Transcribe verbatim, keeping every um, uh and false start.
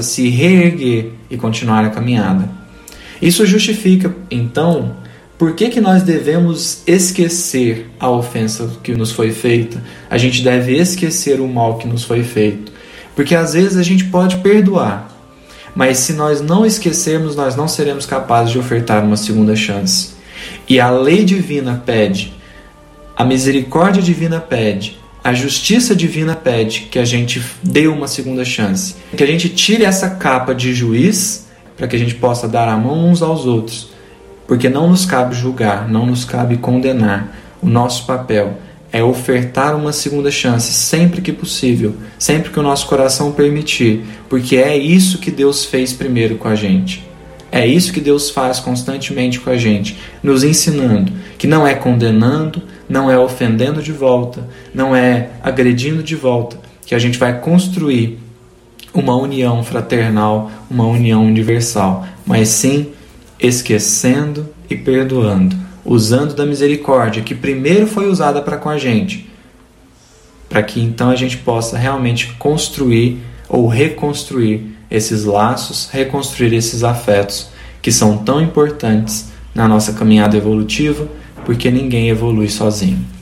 se reerguer e continuar a caminhada. Isso justifica, então, por que que nós devemos esquecer a ofensa que nos foi feita? A gente deve esquecer o mal que nos foi feito. Porque às vezes a gente pode perdoar, mas se nós não esquecermos, nós não seremos capazes de ofertar uma segunda chance. E a lei divina pede, a misericórdia divina pede, a justiça divina pede que a gente dê uma segunda chance. Que a gente tire essa capa de juiz para que a gente possa dar a mão uns aos outros. Porque não nos cabe julgar, não nos cabe condenar. O nosso papel é ofertar uma segunda chance sempre que possível, sempre que o nosso coração permitir. Porque é isso que Deus fez primeiro com a gente. É isso que Deus faz constantemente com a gente, nos ensinando que não é condenando, não é ofendendo de volta, não é agredindo de volta, que a gente vai construir uma união fraternal, uma união universal, mas sim esquecendo e perdoando, usando da misericórdia que primeiro foi usada para com a gente, para que então a gente possa realmente construir ou reconstruir esses laços, reconstruir esses afetos que são tão importantes na nossa caminhada evolutiva, porque ninguém evolui sozinho.